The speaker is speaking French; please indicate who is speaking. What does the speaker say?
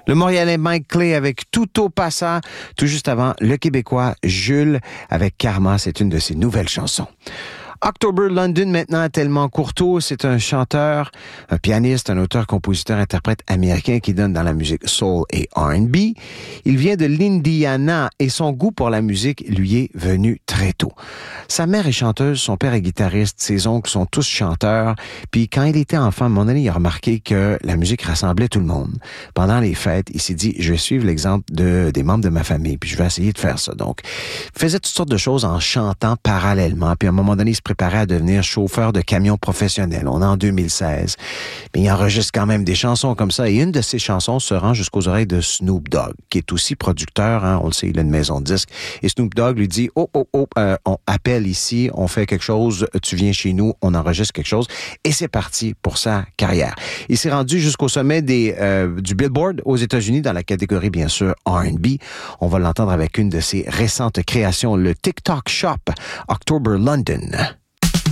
Speaker 1: Le Montréalais Mike Clay avec Tout au Passa, tout juste avant le Québécois Jules avec Karma, c'est une de ses nouvelles chansons. October London, maintenant, Tellement Courteau, c'est un chanteur, un pianiste, un auteur, compositeur, interprète américain qui donne dans la musique soul et R&B. Il vient de l'Indiana et son goût pour la musique lui est venu très tôt. Sa mère est chanteuse, son père est guitariste, ses oncles sont tous chanteurs. Puis quand il était enfant, à un moment donné, il a remarqué que la musique rassemblait tout le monde. Pendant les fêtes, il s'est dit, je vais suivre l'exemple des membres de ma famille, puis je vais essayer de faire ça. Donc, il faisait toutes sortes de choses en chantant parallèlement. Puis à un moment donné, il se préparait à devenir chauffeur de camion professionnel. On est en 2016. Mais il enregistre quand même des chansons comme ça. Et une de ces chansons se rend jusqu'aux oreilles de Snoop Dogg, qui est aussi producteur, hein, on le sait, il a une maison de disques. Et Snoop Dogg lui dit, on appelle ici, on fait quelque chose, tu viens chez nous, on enregistre quelque chose. Et c'est parti pour sa carrière. Il s'est rendu jusqu'au sommet du Billboard aux États-Unis dans la catégorie, bien sûr, R&B. On va l'entendre avec une de ses récentes créations, le TikTok Shop, October London.